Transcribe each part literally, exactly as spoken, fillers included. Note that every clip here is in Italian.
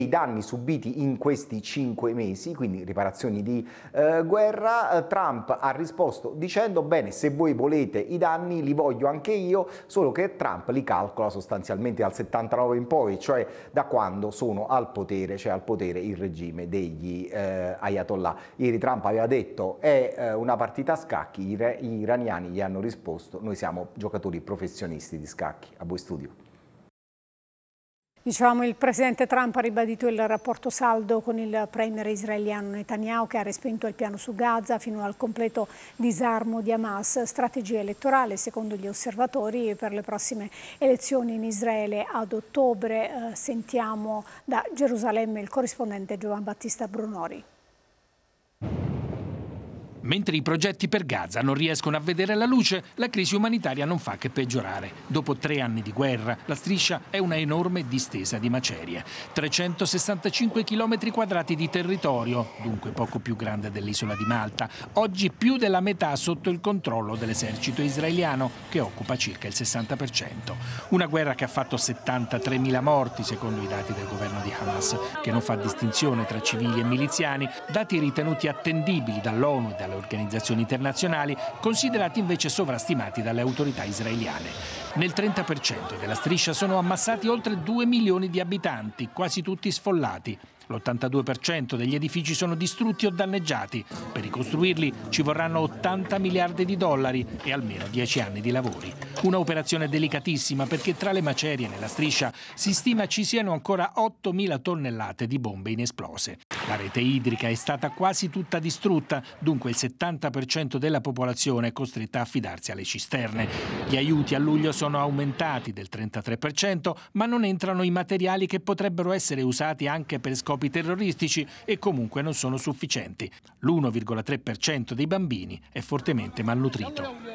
i danni subiti in questi cinque mesi, quindi riparazioni di eh, guerra. Trump ha risposto dicendo: bene, se voi volete i danni li voglio anche io, solo che Trump li calcola sostanzialmente dal settantanove in poi, cioè da quando sono al potere, cioè al potere il regime degli eh, Ayatollah. Ieri Trump aveva detto è eh, una partita a scacchi, i, re, gli iraniani gli hanno risposto: noi siamo giocatori professionisti di scacchi. A voi studio. Diciamo, il presidente Trump ha ribadito il rapporto saldo con il premier israeliano Netanyahu, che ha respinto il piano su Gaza fino al completo disarmo di Hamas. Strategia elettorale, secondo gli osservatori, per le prossime elezioni in Israele ad ottobre. Eh, sentiamo da Gerusalemme il corrispondente Giovan Battista Brunori. Mentre i progetti per Gaza non riescono a vedere la luce, la crisi umanitaria non fa che peggiorare. Dopo tre anni di guerra, la striscia è una enorme distesa di macerie. trecentosessantacinque chilometri quadrati di territorio, dunque poco più grande dell'isola di Malta, oggi più della metà sotto il controllo dell'esercito israeliano, che occupa circa il sessanta per cento. Una guerra che ha fatto settantatremila morti, secondo i dati del governo di Hamas, che non fa distinzione tra civili e miliziani, dati ritenuti attendibili dall'ONU e dalle organizzazioni internazionali, considerati invece sovrastimati dalle autorità israeliane. Nel trenta per cento della striscia sono ammassati oltre due milioni di abitanti, quasi tutti sfollati. L'ottantadue per cento degli edifici sono distrutti o danneggiati. Per ricostruirli ci vorranno ottanta miliardi di dollari e almeno dieci anni di lavori. Una operazione delicatissima perché tra le macerie nella striscia si stima ci siano ancora ottomila tonnellate di bombe inesplose. La rete idrica è stata quasi tutta distrutta, dunque il settanta per cento della popolazione è costretta a affidarsi alle cisterne. Gli aiuti a luglio sono aumentati del trentatré per cento, ma non entrano i materiali che potrebbero essere usati anche per scopi terroristici e comunque non sono sufficienti. L'uno virgola tre per cento dei bambini è fortemente malnutrito.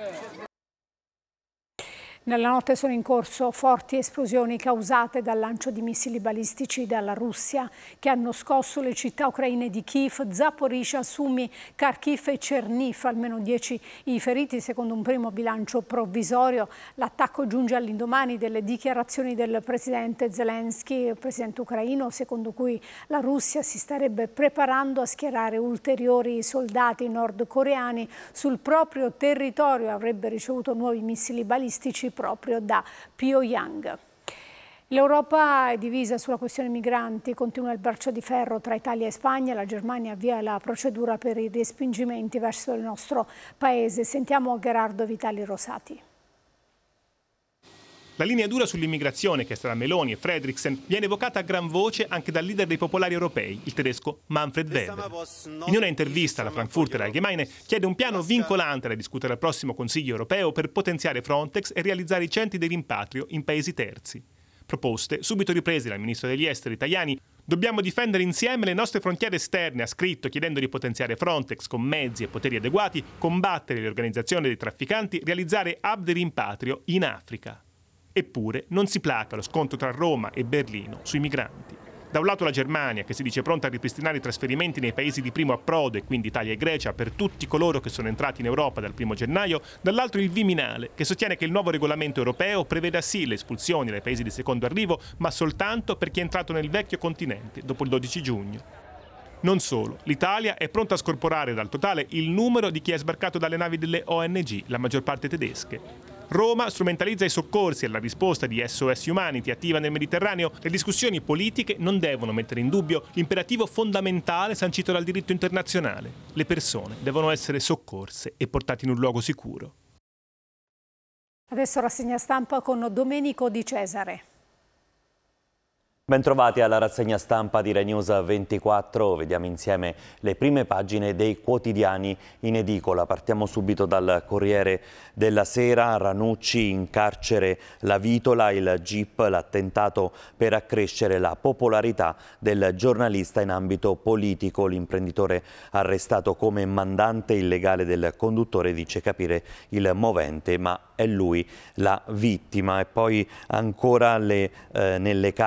Nella notte sono in corso forti esplosioni causate dal lancio di missili balistici dalla Russia che hanno scosso le città ucraine di Kiev, Zaporizhzhia, Sumy, Kharkiv e Cherniv. Almeno dieci i feriti, secondo un primo bilancio provvisorio. L'attacco giunge all'indomani delle dichiarazioni del presidente Zelensky, presidente ucraino, secondo cui la Russia si starebbe preparando a schierare ulteriori soldati nordcoreani sul proprio territorio. Avrebbe ricevuto nuovi missili balistici proprio da Pyongyang. L'Europa è divisa sulla questione migranti, continua il braccio di ferro tra Italia e Spagna, la Germania avvia la procedura per i respingimenti verso il nostro paese. Sentiamo Gerardo Vitali Rosati. La linea dura sull'immigrazione chiesta da Meloni e Fredriksen viene evocata a gran voce anche dal leader dei popolari europei, il tedesco Manfred Weber. In una intervista alla Frankfurter Allgemeine chiede un piano vincolante da discutere al prossimo Consiglio europeo per potenziare Frontex e realizzare i centri di rimpatrio in paesi terzi. Proposte subito riprese dal ministro degli esteri Tajani. Dobbiamo difendere insieme le nostre frontiere esterne, ha scritto, chiedendo di potenziare Frontex con mezzi e poteri adeguati, combattere le organizzazioni dei trafficanti, realizzare hub di rimpatrio in Africa. Eppure non si placa lo scontro tra Roma e Berlino sui migranti. Da un lato la Germania, che si dice pronta a ripristinare i trasferimenti nei paesi di primo approdo, e quindi Italia e Grecia, per tutti coloro che sono entrati in Europa dal primo gennaio, dall'altro il Viminale, che sostiene che il nuovo regolamento europeo preveda sì le espulsioni dai paesi di secondo arrivo, ma soltanto per chi è entrato nel vecchio continente dopo il dodici giugno. Non solo, l'Italia è pronta a scorporare dal totale il numero di chi è sbarcato dalle navi delle O N G, la maggior parte tedesche. Roma strumentalizza i soccorsi e la risposta di S O S Humanity attiva nel Mediterraneo. Le discussioni politiche non devono mettere in dubbio l'imperativo fondamentale sancito dal diritto internazionale. Le persone devono essere soccorse e portate in un luogo sicuro. Adesso rassegna stampa con Domenico Di Cesare. Bentrovati alla rassegna stampa di Rai News ventiquattro, vediamo insieme le prime pagine dei quotidiani in edicola. Partiamo subito dal Corriere della Sera, Ranucci in carcere la Vitola, il G I P, l'attentato per accrescere la popolarità del giornalista in ambito politico. L'imprenditore arrestato come mandante illegale del conduttore dice capire il movente, ma è lui la vittima. E poi ancora le, eh, nelle carte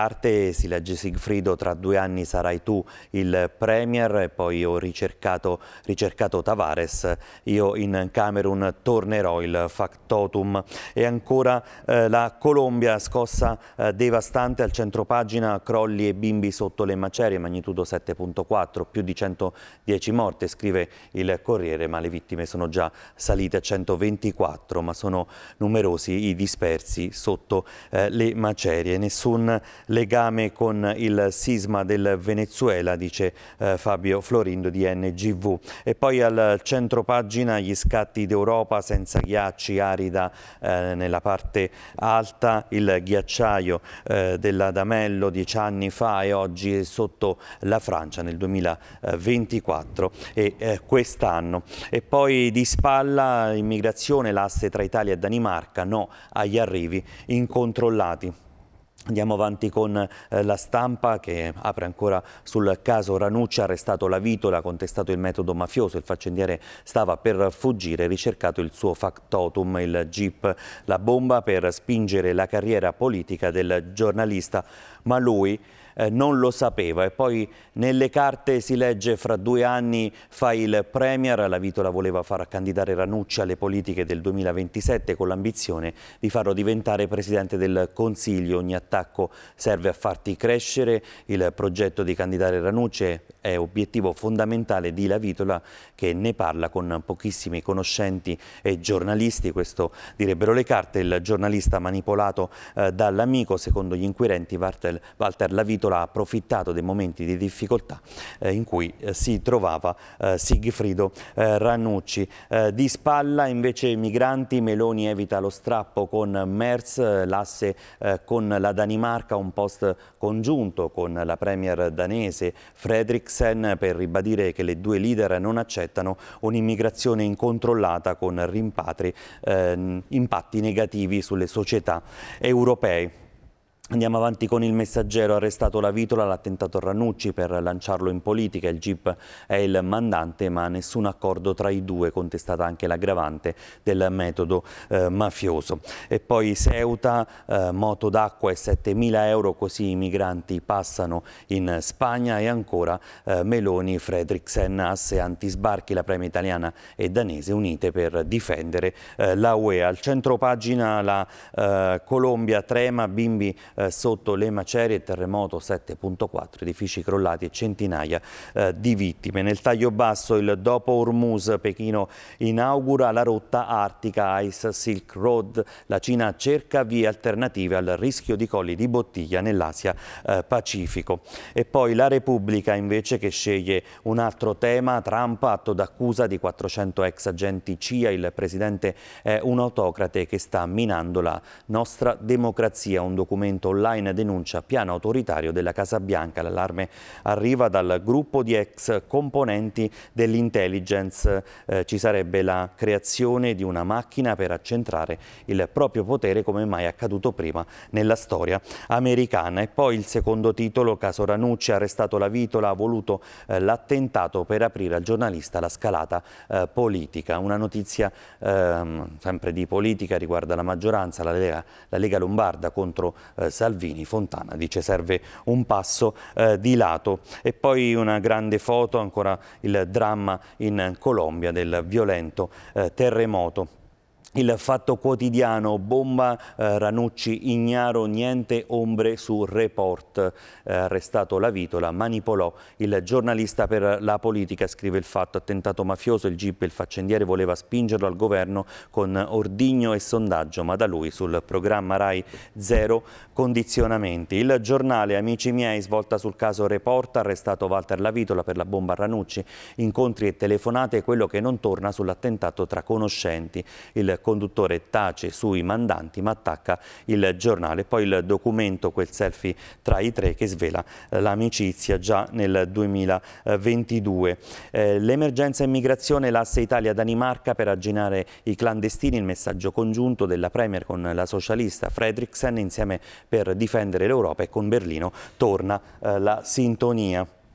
inglese si legge: Sigfrido, tra due anni sarai tu il premier. E poi ho ricercato, ricercato Tavares, io in Camerun tornerò, il factotum. E ancora eh, la Colombia, scossa eh, devastante al centropagina, crolli e bimbi sotto le macerie, magnitudo sette virgola quattro, più di centodieci morte, scrive il Corriere, ma le vittime sono già salite a centoventiquattro, ma sono numerosi i dispersi sotto eh, le macerie. Nessun legame con il sisma del Venezuela, dice eh, Fabio Florindo di N G V. E poi al centropagina gli scatti d'Europa, senza ghiacci, arida eh, nella parte alta, il ghiacciaio eh, dell'Adamello dieci anni fa e oggi è sotto la Francia nel duemilaventiquattro e eh, quest'anno. E poi di spalla immigrazione, l'asse tra Italia e Danimarca, no agli arrivi incontrollati. Andiamo avanti con eh, la Stampa, che apre ancora sul caso Ranucci, arrestato la Vitola, contestato il metodo mafioso, il faccendiere stava per fuggire, ricercato il suo factotum, il jeep, la bomba per spingere la carriera politica del giornalista, ma lui Eh, non lo sapeva. E poi nelle carte si legge: fra due anni fai il premier. La Vitola voleva far candidare Ranucci alle politiche del duemilaventisette con l'ambizione di farlo diventare presidente del Consiglio. Ogni attacco serve a farti crescere. Il progetto di candidare Ranucci è obiettivo fondamentale di La Vitola, che ne parla con pochissimi conoscenti e giornalisti. Questo direbbero le carte. Il giornalista manipolato eh, dall'amico, secondo gli inquirenti Walter, Walter La Vitola ha approfittato dei momenti di difficoltà eh, in cui eh, si trovava eh, Sigfrido eh, Ranucci. Eh, di spalla invece migranti, Meloni evita lo strappo con Merz, l'asse eh, con la Danimarca, un post congiunto con la premier danese Fredriksen per ribadire che le due leader non accettano un'immigrazione incontrollata con rimpatri, eh, impatti negativi sulle società europee. Andiamo avanti con il Messaggero, arrestato La Vitola, l'attentato a Ranucci per lanciarlo in politica, il jeep è il mandante ma nessun accordo tra i due, contestata anche l'aggravante del metodo eh, mafioso. E poi Ceuta, eh, moto d'acqua e settemila euro, così i migranti passano in Spagna. E ancora eh, Meloni, Fredriksen, asse antisbarchi, la premia italiana e danese unite per difendere eh, la U E. Al centropagina la eh, Colombia trema, bimbi Eh, sotto le macerie, terremoto sette virgola quattro, edifici crollati e centinaia eh, di vittime. Nel taglio basso, il dopo Hormuz, Pechino inaugura la rotta artica Ice Silk Road, la Cina cerca vie alternative al rischio di colli di bottiglia nell'Asia eh, Pacifico. E poi la Repubblica invece, che sceglie un altro tema: Trump, atto d'accusa di quattrocento ex agenti C I A, il presidente è un autocrate che sta minando la nostra democrazia. Un documento online denuncia piano autoritario della Casa Bianca. L'allarme arriva dal gruppo di ex componenti dell'intelligence. Eh, ci sarebbe la creazione di una macchina per accentrare il proprio potere, come mai accaduto prima nella storia americana. E poi il secondo titolo: caso Ranucci, arrestato La Vitola, ha voluto eh, l'attentato per aprire al giornalista la scalata eh, politica. Una notizia ehm, sempre di politica, riguarda la maggioranza, la Lega, la Lega Lombarda contro eh, Salvini. Fontana dice serve un passo eh, di lato. E poi una grande foto, ancora il dramma in Colombia del violento eh, terremoto. Il Fatto Quotidiano, bomba, eh, Ranucci ignaro, niente ombre su Report. Eh, arrestato La Vitola, manipolò il giornalista per la politica, scrive il Fatto. Attentato mafioso, il jeep, il faccendiere voleva spingerlo al governo con ordigno e sondaggio, ma da lui sul programma Rai zero condizionamenti. Il Giornale, amici miei, svolta sul caso Report, arrestato Walter La Vitola per la bomba a Ranucci, incontri e telefonate, quello che non torna sull'attentato tra conoscenti. Il conduttore tace sui mandanti ma attacca il giornale. Poi il documento, quel selfie tra i tre che svela eh, l'amicizia già nel duemilaventidue. Eh, l'emergenza immigrazione, l'asse Italia-Danimarca per arginare i clandestini, il messaggio congiunto della premier con la socialista Fredriksen, insieme per difendere l'Europa, e con Berlino torna eh, la sintonia.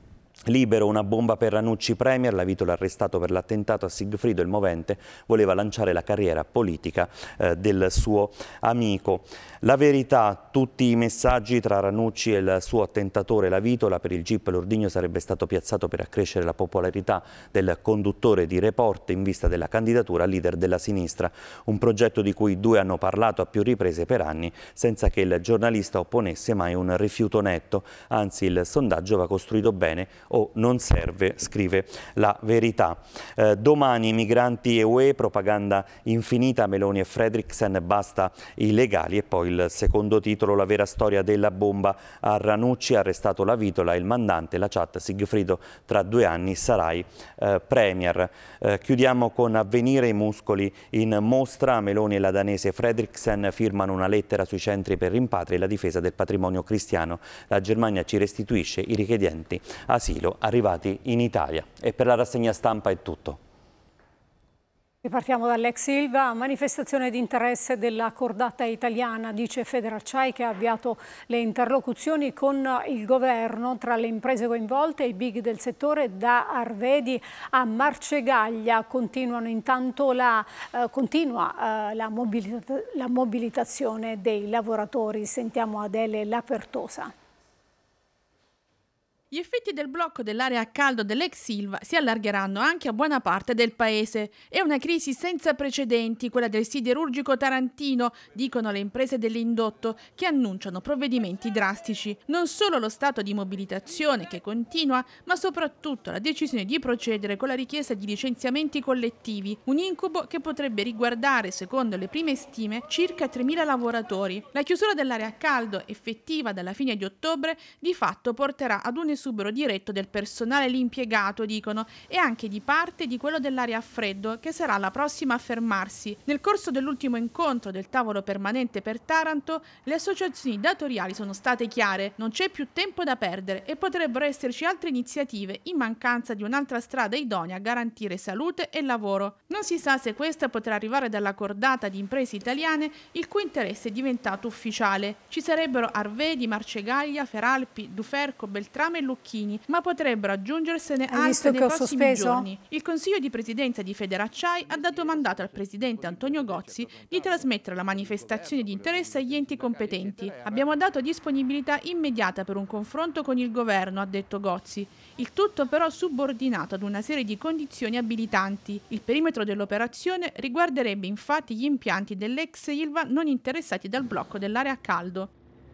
Libero, una bomba per Ranucci Premier, la Vitola arrestato per l'attentato a Sigfrido il Movente, voleva lanciare la carriera politica eh, del suo amico. La Verità, tutti i messaggi tra Ranucci e il suo attentatore La Vitola. Per il G I P l'ordigno sarebbe stato piazzato per accrescere la popolarità del conduttore di Report in vista della candidatura a leader della sinistra, un progetto di cui i due hanno parlato a più riprese per anni senza che il giornalista opponesse mai un rifiuto netto, anzi il sondaggio va costruito bene o non serve, scrive La Verità. Eh, domani migranti e U E, propaganda infinita, Meloni e Fredriksen, basta i legali. E poi il secondo titolo, la vera storia della bomba a Ranucci, arrestato La Vitola, il mandante, la chat Sigfrido, tra due anni sarai eh, premier. Eh, chiudiamo con Avvenire, i muscoli in mostra, Meloni e la danese Fredriksen firmano una lettera sui centri per rimpatri e la difesa del patrimonio cristiano. La Germania ci restituisce i richiedenti asilo arrivati in Italia. E per la rassegna stampa è tutto. Ripartiamo dall'ex Ilva, manifestazione di interesse della cordata italiana, dice Federacciai, che ha avviato le interlocuzioni con il governo tra le imprese coinvolte e i big del settore. Da Arvedi a Marcegaglia continuano intanto la, eh, continua eh, la, mobilita la mobilitazione dei lavoratori. Sentiamo Adele Lapertosa. Gli effetti del blocco dell'area a caldo dell'ex Ilva si allargheranno anche a buona parte del paese. È una crisi senza precedenti, quella del siderurgico tarantino, dicono le imprese dell'indotto, che annunciano provvedimenti drastici. Non solo lo stato di mobilitazione che continua, ma soprattutto la decisione di procedere con la richiesta di licenziamenti collettivi, un incubo che potrebbe riguardare, secondo le prime stime, circa tremila lavoratori. La chiusura dell'area a caldo, effettiva dalla fine di ottobre, di fatto porterà ad un esubero diretto del personale lì impiegato, dicono, e anche di parte di quello dell'area a freddo, che sarà la prossima a fermarsi. Nel corso dell'ultimo incontro del tavolo permanente per Taranto, le associazioni datoriali sono state chiare: non c'è più tempo da perdere e potrebbero esserci altre iniziative in mancanza di un'altra strada idonea a garantire salute e lavoro. Non si sa se questa potrà arrivare dalla cordata di imprese italiane il cui interesse è diventato ufficiale. Ci sarebbero Arvedi, Marcegaglia, Feralpi, Duferco, Beltrame e Lucchini, ma potrebbero aggiungersene altre nei prossimi giorni. Il Consiglio di Presidenza di Federacciai ha dato mandato al Presidente Antonio Gozzi di trasmettere la manifestazione di interesse agli enti competenti. Abbiamo dato disponibilità immediata per un confronto con il Governo, ha detto Gozzi. Il tutto però subordinato ad una serie di condizioni abilitanti. Il perimetro dell'operazione riguarderebbe infatti gli impianti dell'ex Ilva non interessati dal blocco dell'area a caldo.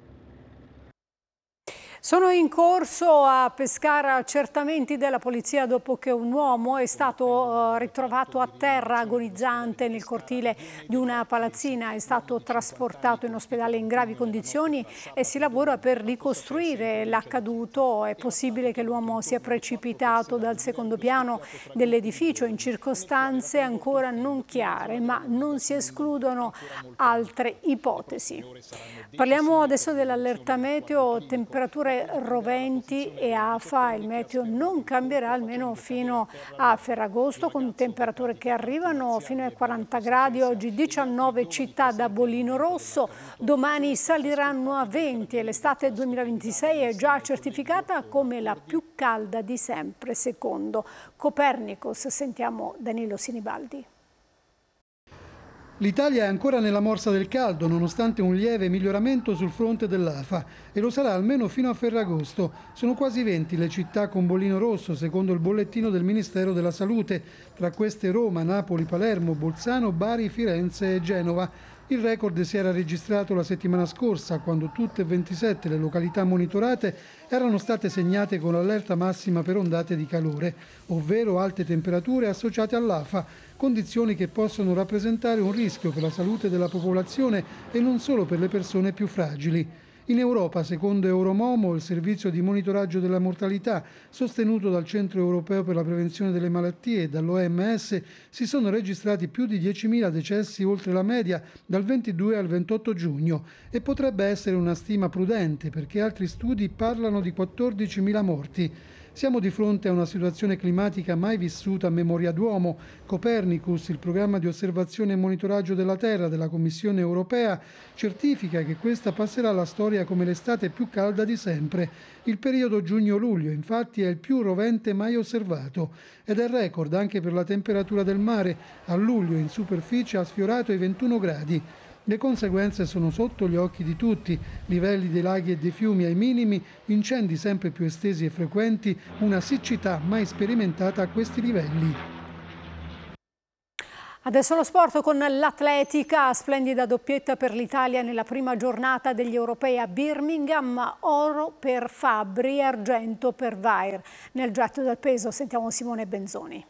Sono in corso a Pescara accertamenti della polizia dopo che un uomo è stato ritrovato a terra agonizzante nel cortile di una palazzina. È stato trasportato in ospedale in gravi condizioni e si lavora per ricostruire l'accaduto. È possibile che l'uomo sia precipitato dal secondo piano dell'edificio in circostanze ancora non chiare, ma non si escludono altre ipotesi. Parliamo adesso dell'allerta meteo, temperature roventi e afa. Il meteo non cambierà almeno fino a Ferragosto, con temperature che arrivano fino ai quaranta gradi. Oggi diciannove città da bollino rosso, domani saliranno a venti e l'estate duemilaventisei è già certificata come la più calda di sempre, secondo Copernicus. Sentiamo Danilo Sinibaldi. L'Italia è ancora nella morsa del caldo, nonostante un lieve miglioramento sul fronte dell'afa, e lo sarà almeno fino a Ferragosto. Sono quasi venti le città con bollino rosso, secondo il bollettino del Ministero della Salute. Tra queste Roma, Napoli, Palermo, Bolzano, Bari, Firenze e Genova. Il record si era registrato la settimana scorsa, quando tutte e ventisette le località monitorate erano state segnate con allerta massima per ondate di calore, ovvero alte temperature associate all'afa, condizioni che possono rappresentare un rischio per la salute della popolazione e non solo per le persone più fragili. In Europa, secondo Euromomo, il servizio di monitoraggio della mortalità, sostenuto dal Centro Europeo per la Prevenzione delle Malattie e dall'O M S, si sono registrati più di diecimila decessi oltre la media dal ventidue al ventotto giugno, e potrebbe essere una stima prudente perché altri studi parlano di quattordicimila morti. Siamo di fronte a una situazione climatica mai vissuta a memoria d'uomo. Copernicus, il programma di osservazione e monitoraggio della Terra della Commissione europea, certifica che questa passerà alla storia come l'estate più calda di sempre. Il periodo giugno-luglio, infatti, è il più rovente mai osservato ed è record anche per la temperatura del mare. A luglio in superficie ha sfiorato i ventuno gradi. Le conseguenze sono sotto gli occhi di tutti: livelli dei laghi e dei fiumi ai minimi, incendi sempre più estesi e frequenti, una siccità mai sperimentata a questi livelli. Adesso lo sport con l'atletica, splendida doppietta per l'Italia nella prima giornata degli europei a Birmingham, oro per Fabbri e argento per Vair. Nel getto del peso sentiamo Simone Benzoni.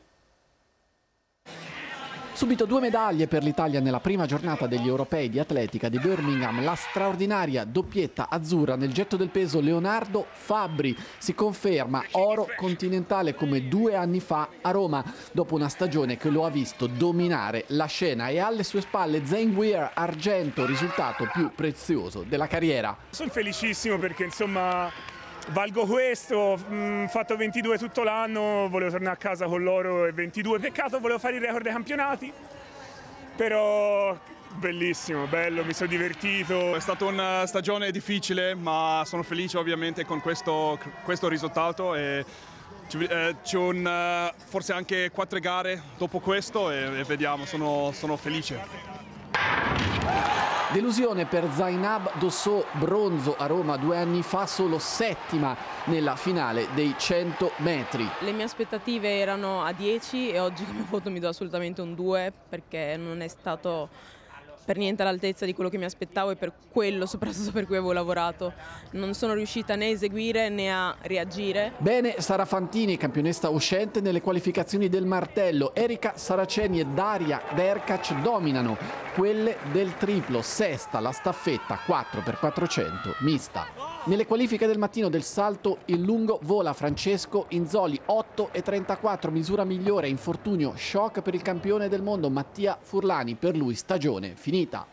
Subito due medaglie per l'Italia nella prima giornata degli europei di atletica di Birmingham. La straordinaria doppietta azzurra nel getto del peso Leonardo Fabbri si conferma oro continentale come due anni fa a Roma, dopo una stagione che lo ha visto dominare la scena, e alle sue spalle Zane Weir argento, risultato più prezioso della carriera. Sono felicissimo perché insomma valgo questo, ho fatto ventidue tutto l'anno, volevo tornare a casa con l'oro e ventidue, peccato, volevo fare il record dei campionati, però bellissimo, bello, mi sono divertito. È stata una stagione difficile, ma sono felice ovviamente con questo, questo risultato e c'è un, forse anche quattro gare dopo questo e, e vediamo, sono, sono felice. Delusione per Zainab Dossou, bronzo a Roma due anni fa, solo settima nella finale dei cento metri. Le mie aspettative erano a dieci e oggi come voto mi do assolutamente un due, perché non è stato per niente all'altezza di quello che mi aspettavo e per quello soprattutto per cui avevo lavorato. Non sono riuscita né a eseguire né a reagire. Bene Sara Fantini, campionessa uscente nelle qualificazioni del martello. Erika Saraceni e Daria Derkac dominano quelle del triplo, sesta la staffetta quattro per quattrocento mista. Nelle qualifiche del mattino del salto in lungo vola Francesco Inzoli, otto e trentaquattro, misura migliore, infortunio, shock per il campione del mondo Mattia Furlani, per lui stagione finita.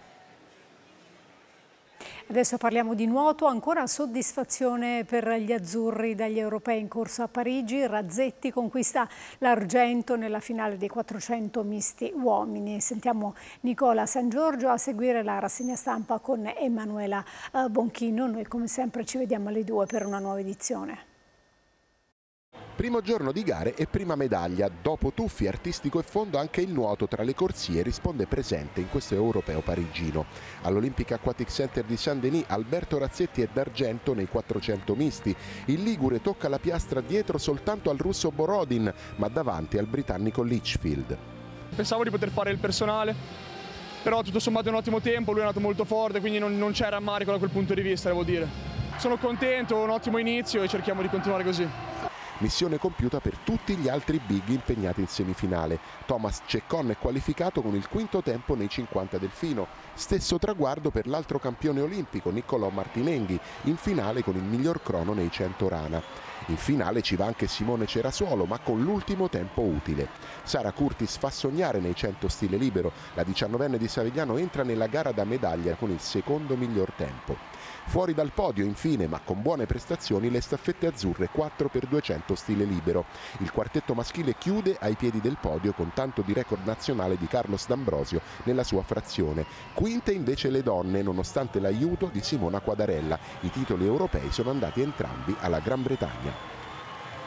Adesso parliamo di nuoto, ancora soddisfazione per gli azzurri dagli europei in corso a Parigi. Razzetti conquista l'argento nella finale dei quattrocento misti uomini. Sentiamo Nicola San Giorgio, a seguire la rassegna stampa con Emanuela Bonchino. Noi come sempre ci vediamo alle due per una nuova edizione. Primo giorno di gare e prima medaglia. Dopo tuffi, artistico e fondo, anche il nuoto tra le corsie risponde presente in questo europeo parigino. All'Olympic Aquatic Center di Saint-Denis Alberto Razzetti è d'argento nei quattrocento misti. Il ligure tocca la piastra dietro soltanto al russo Borodin, ma davanti al britannico Litchfield. Pensavo di poter fare il personale, però tutto sommato è un ottimo tempo, lui è andato molto forte, quindi non, non c'è rammarico da quel punto di vista, devo dire. Sono contento, un ottimo inizio e cerchiamo di continuare così. Missione compiuta per tutti gli altri big impegnati in semifinale. Thomas Ceccon è qualificato con il quinto tempo nei cinquanta delfino. Stesso traguardo per l'altro campione olimpico Niccolò Martinenghi, in finale con il miglior crono nei cento rana. In finale ci va anche Simone Cerasuolo, ma con l'ultimo tempo utile. Sara Curtis fa sognare nei cento stile libero. La diciannovenne di Savigliano entra nella gara da medaglia con il secondo miglior tempo. Fuori dal podio infine, ma con buone prestazioni, le staffette azzurre quattro per duecento stile libero. Il quartetto maschile chiude ai piedi del podio con tanto di record nazionale di Carlos D'Ambrosio nella sua frazione. Quinte invece le donne, nonostante l'aiuto di Simona Quadarella. I titoli europei sono andati entrambi alla Gran Bretagna.